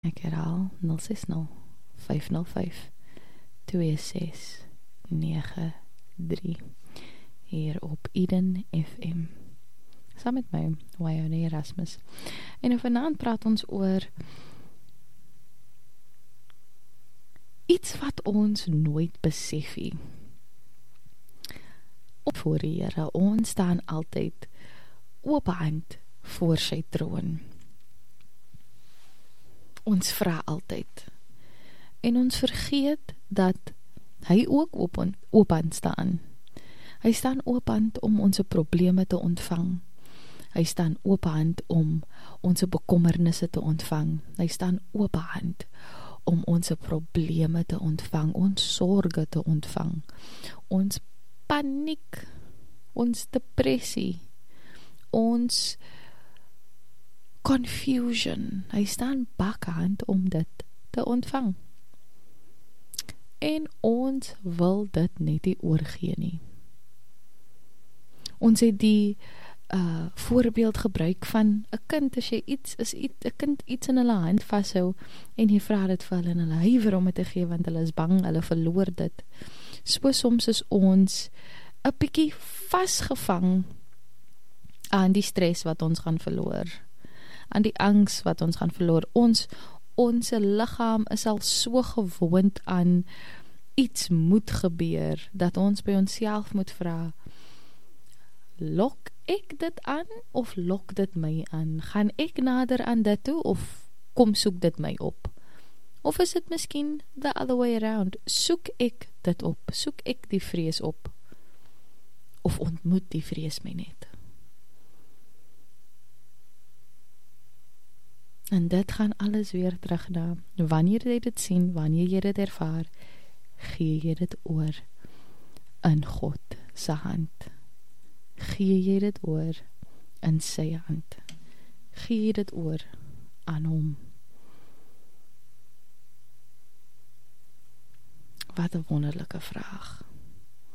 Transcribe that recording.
Ek herhaal 060-505-2693 hier op Eden FM. Saam met my, Wyone Erasmus. En vanaand praat ons oor iets wat ons nooit besef nie. Voor die Here, ons staan altyd openhand voor sy troon. Ons vra altyd. En ons vergeet dat hy ook open staan. Hy staan openhand om ons probleme te ontvang. Hy staan openhand om ons bekommernisse te ontvang. Hy staan openhand om ons probleme te ontvang, ons sorge te ontvang, ons paniek, ons depressie, ons confusion. Hy staan bakhand om dit te ontvang. En ons wil dit net nie oorgee nie. Ons het die voorbeeld gebruik van 'n kind, as jy 'n kind iets in hulle hand vashou en jy vra dit vir hulle en hulle huiwer om dit te gee want hulle is bang, hulle verloor dit. So soms is ons 'n bietjie vasgevang aan die stres wat ons gaan verloor, aan die angs wat ons gaan verloor. Ons liggaam is al so gewoond aan iets moet gebeur, dat ons by onsself moet vra, lok ek dit aan, of lok dit my aan? Gaan ek nader aan dit toe, of kom soek dit my op? Of is dit miskien the other way around? Soek ek dit op? Soek ek die vrees op? Of ontmoet die vrees my net? En dit gaan alles weer terug na, wanneer jy dit sien, wanneer jy dit ervaar, gee jy dit oor in God se hand. Gee jy dit oor in sy hand. Gee jy dit oor aan hom. Wat 'n wonderlike vraag.